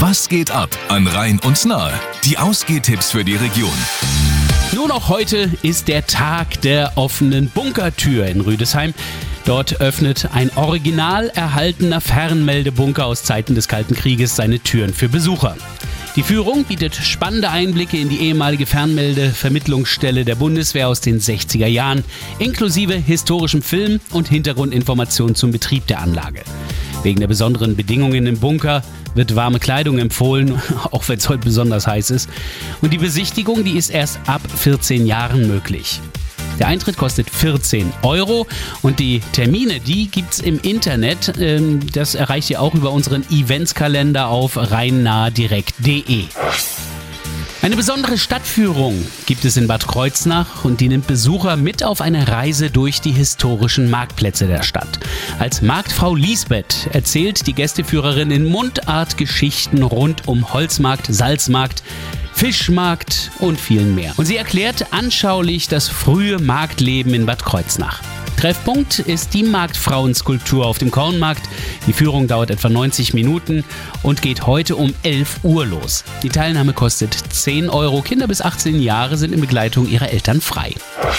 Was geht ab an Rhein und Nahe? Die Ausgehtipps für die Region. Nur noch heute ist der Tag der offenen Bunkertür in Rüdesheim. Dort öffnet ein original erhaltener Fernmeldebunker aus Zeiten des Kalten Krieges seine Türen für Besucher. Die Führung bietet spannende Einblicke in die ehemalige Fernmeldevermittlungsstelle der Bundeswehr aus den 60er Jahren, inklusive historischem Film und Hintergrundinformationen zum Betrieb der Anlage. Wegen der besonderen Bedingungen im Bunker wird warme Kleidung empfohlen, auch wenn es heute besonders heiß ist. Und die Besichtigung, die ist erst ab 14 Jahren möglich. Der Eintritt kostet 14 € und die Termine, die gibt's im Internet. Das erreicht ihr auch über unseren Eventskalender auf rheinnahedirekt.de. Eine besondere Stadtführung gibt es in Bad Kreuznach und die nimmt Besucher mit auf eine Reise durch die historischen Marktplätze der Stadt. Als Marktfrau Lisbeth erzählt die Gästeführerin in Mundart Geschichten rund um Holzmarkt, Salzmarkt, Fischmarkt und vielen mehr. Und sie erklärt anschaulich das frühe Marktleben in Bad Kreuznach. Treffpunkt ist die Marktfrauenskulptur auf dem Kornmarkt. Die Führung dauert etwa 90 Minuten und geht heute um 11 Uhr los. Die Teilnahme kostet 10 €. Kinder bis 18 Jahre sind in Begleitung ihrer Eltern frei.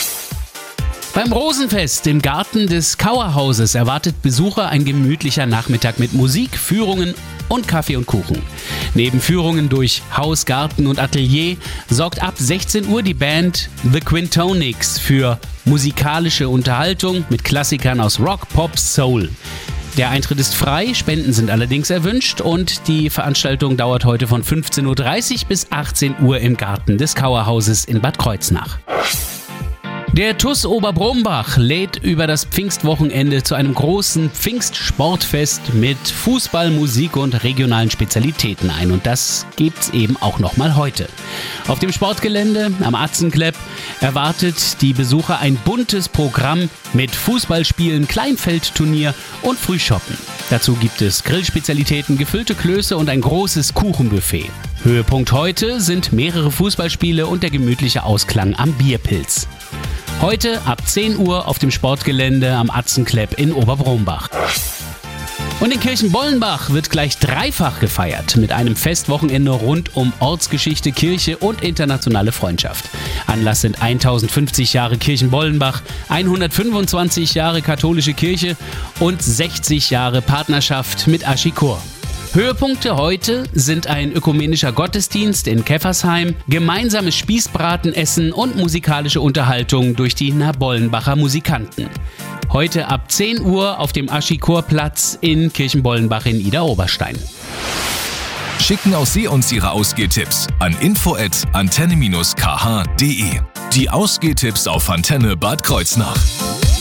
Beim Rosenfest im Garten des Kauerhauses erwartet Besucher ein gemütlicher Nachmittag mit Musik, Führungen und Kaffee und Kuchen. Neben Führungen durch Haus, Garten und Atelier sorgt ab 16 Uhr die Band The Quintonics für musikalische Unterhaltung mit Klassikern aus Rock, Pop, Soul. Der Eintritt ist frei, Spenden sind allerdings erwünscht und die Veranstaltung dauert heute von 15:30 Uhr bis 18 Uhr im Garten des Kauerhauses in Bad Kreuznach. Der TuS Oberbrombach lädt über das Pfingstwochenende zu einem großen Pfingstsportfest mit Fußball, Musik und regionalen Spezialitäten ein. Und das gibt's eben auch nochmal heute. Auf dem Sportgelände am Atzenklepp erwartet die Besucher ein buntes Programm mit Fußballspielen, Kleinfeldturnier und Frühshoppen. Dazu gibt es Grillspezialitäten, gefüllte Klöße und ein großes Kuchenbuffet. Höhepunkt heute sind mehrere Fußballspiele und der gemütliche Ausklang am Bierpilz. Heute ab 10 Uhr auf dem Sportgelände am Atzenklepp in Oberbrombach. Und in Kirchenbollenbach wird gleich dreifach gefeiert mit einem Festwochenende rund um Ortsgeschichte, Kirche und internationale Freundschaft. Anlass sind 1050 Jahre Kirchenbollenbach, 125 Jahre katholische Kirche und 60 Jahre Partnerschaft mit Aschikor. Höhepunkte heute sind ein ökumenischer Gottesdienst in Käffersheim, gemeinsames Spießbratenessen und musikalische Unterhaltung durch die Nabollenbacher Musikanten. Heute ab 10 Uhr auf dem Aschikorplatz in Kirchenbollenbach in Idar-Oberstein. Schicken auch Sie uns Ihre Ausgehtipps an info@antenne-kh.de. Die Ausgehtipps auf Antenne Bad Kreuznach.